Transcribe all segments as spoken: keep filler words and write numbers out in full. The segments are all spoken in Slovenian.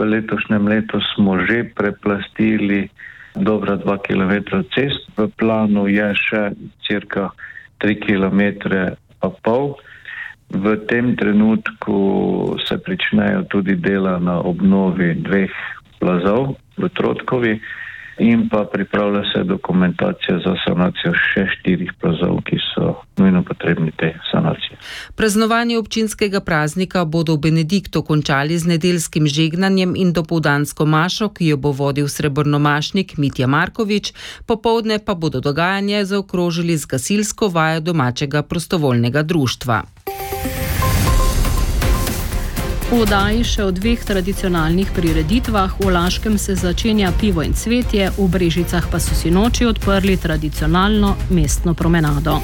v letošnjem letu smo že preplastili dobra dva kilometra cest. V planu je še cirka tri kilometre pa pol. V tem trenutku se pričnejo tudi dela na obnovi dveh plazov v Trotkovi in pa pripravlja se dokumentacija za sanacijo še štirih plazov, ki so nujno potrebni te sanacije. Praznovanje občinskega praznika bodo v Benediktu končali z nedeljskim žegnanjem in dopoldansko mašo, ki jo bo vodil srebrnomašnik Mitja Markovič, popoldne pa bodo dogajanje zaokrožili z gasilsko vajo domačega prostovoljnega društva. V oddaji še o dveh tradicionalnih prireditvah. V Laškem se začenja pivo in cvetje, v Brežicah pa so sinoči odprli tradicionalno mestno promenado.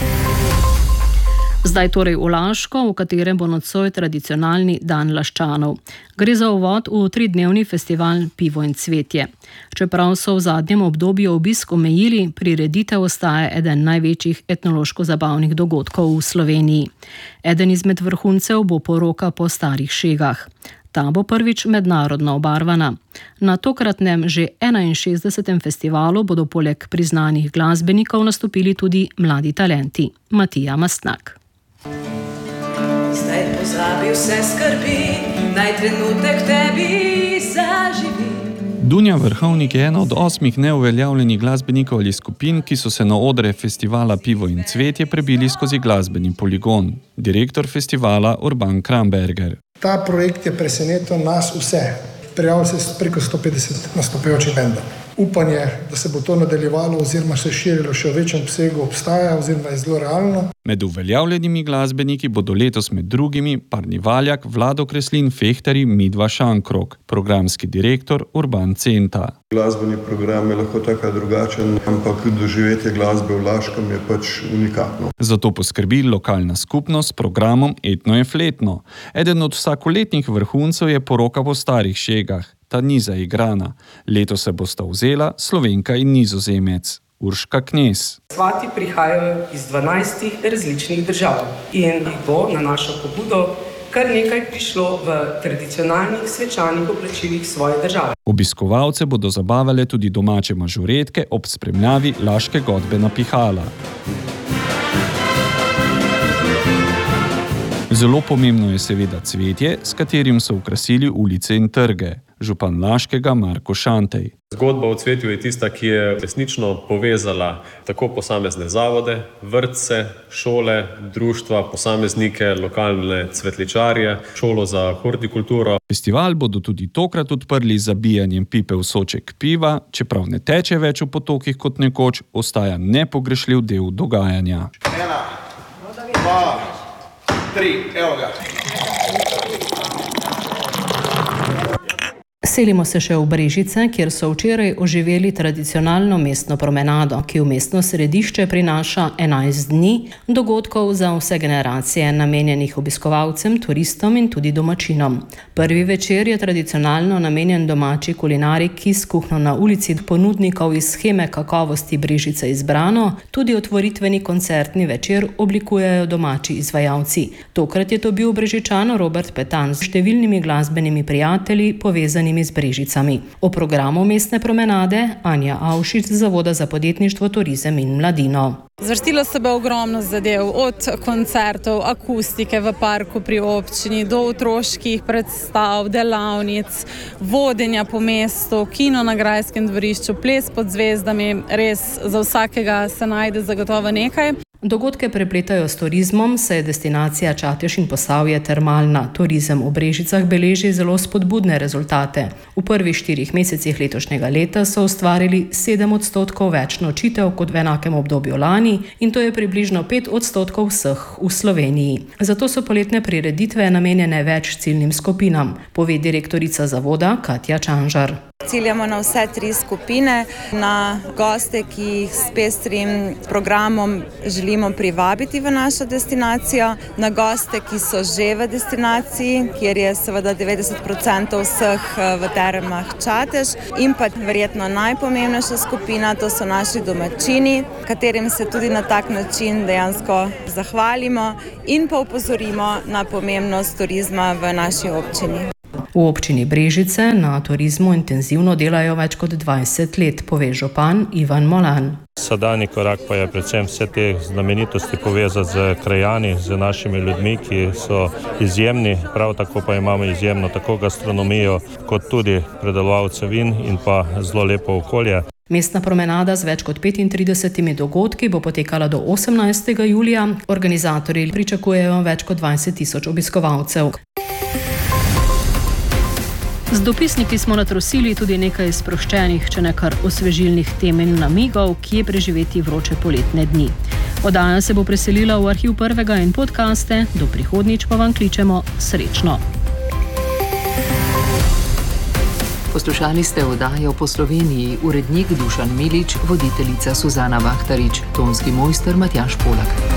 Zdaj torej v Laško, v katerem bo nocoj tradicionalni dan Laščanov. Gre za uvod v tridnevni festival Pivo in cvetje. Čeprav so v zadnjem obdobju obisk omejili, prireditev ostaja eden največjih etnološko-zabavnih dogodkov v Sloveniji. Eden izmed vrhuncev bo poroka po starih šegah. Ta bo prvič mednarodno obarvana. Na tokratnem že enainšestdesetem festivalu bodo poleg priznanih glasbenikov nastopili tudi mladi talenti. Matija Mastnak. Zdaj pozabi vse skrbi, naj trenutek tebi zaživi. Dunja Vrhovnik je ena od osmih neuveljavljenih glasbenikov ali skupin, ki so se na odre festivala Pivo in cvetje prebili skozi glasbeni poligon. Direktor festivala Urban Kramberger. Ta projekt je presenetil nas vse. Prijavili se preko sto petdeset nastopajočih bendov. Upanje, da se bo to nadaljevalo oziroma se širilo še v večjem obsegu, obstaja oziroma je zelo realno. Med uveljavljenimi glasbeniki bodo letos med drugimi Parni Valjak, Vlado Kreslin, Fehtari, Midva Šankrok, programski direktor Urban Centa. Glasbeni program je lahko tako drugačen, ampak doživetje glasbe v Laškem je pač unikatno. Zato poskrbi lokalna skupnost s programom Etno je fletno. Eden od vsakoletnih vrhuncev je poroka po starih šegah. Ta ni zaigrana. Leto se bosta vzela Slovenka in Nizozemec. Urška Knez. Svati prihajajo iz dvanajstih različnih držav in jih bo na našo pobudo kar nekaj prišlo v tradicionalnih svečanih oblačilih svoje države. Obiskovalce bodo zabavale tudi domače mažoretke ob spremljavi laške godbe na pihala. Zelo pomembno je seveda cvetje, s katerim so okrasili ulice in trge. Župan Laškega Marko Šantej. Zgodba o cvetju je tista, ki je resnično povezala tako posamezne zavode, vrtce, šole, društva, posameznike, lokalne cvetličarje, šolo za hortikulturo. Festival bodo tudi tokrat odprli z zabijanjem pipe v soček piva, čeprav ne teče več v potokih kot nekoč, ostaja nepogrešljiv del dogajanja. Ena, dva, tri, evo ga. Selimo se še v Brežice, kjer so včeraj oživeli tradicionalno mestno promenado, ki v mestno središče prinaša enajst dni dogodkov za vse generacije, namenjenih obiskovalcem, turistom in tudi domačinom. Prvi večer je tradicionalno namenjen domači kulinariki s kuhno na ulici ponudnikov iz sheme kakovosti Brežice izbrano, tudi otvoritveni koncertni večer oblikujejo domači izvajalci. Tokrat je to bil Brežičan Robert Petan s številnimi glasbenimi prijatelji povezanimi z Brežicami. O programu mestne promenade Anja Avšič z Zavoda za podjetništvo, turizem in mladino. Zvrstilo se bo ogromno zadev, od koncertov, akustike v parku pri občini, do otroških predstav, delavnic, vodenja po mestu, kino na Grajskem dvorišču, ples pod zvezdami, res za vsakega se najde zagotovo nekaj. Dogodke prepletajo s turizmom, saj je destinacija Čatež in Posavje termalna. Turizem v Brežicah beleži zelo spodbudne rezultate. V prvih štirih mesecih letošnjega leta so ustvarili sedem odstotkov več nočitev kot v enakem obdobju lani in to je približno pet odstotkov vseh v Sloveniji. Zato so poletne prireditve namenjene več ciljnim skupinam, pove direktorica zavoda Katja Čanžar. Ciljamo na vse tri skupine, na goste, ki jih s pestrim programom želimo privabiti v našo destinacijo, na goste, ki so že v destinaciji, kjer je seveda devetdeset procentov vseh v termah Čatež, in pa verjetno najpomembnejša skupina, to so naši domačini, katerim se tudi na tak način dejansko zahvalimo in pa opozorimo na pomembnost turizma v naši občini. V občini Brežice na turizmu intenzivno delajo več kot dvajset let, pove župan Ivan Molan. Sedanji korak pa je predvsem vse te znamenitosti povezati z krajani, z našimi ljudmi, ki so izjemni, prav tako pa imamo izjemno tako gastronomijo, kot tudi predelovalce vin in pa zelo lepo okolje. Mestna promenada z več kot petintridesetimi dogodki bo potekala do osemnajstega julija. Organizatorji pričakujejo več kot dvajset tisoč obiskovalcev. Z dopisniki smo natrosili tudi nekaj sproščenih, če ne kar osvežilnih tem in namigov, kje preživeti vroče poletne dni. Oddaja se bo preselila v arhiv Prvega in podcaste, do prihodnjič pa vam kličemo srečno. Poslušali ste oddajo Po Sloveniji, urednik Dušan Milič, voditeljica Suzana Vahtarič, tonski mojster Matjaž Polak.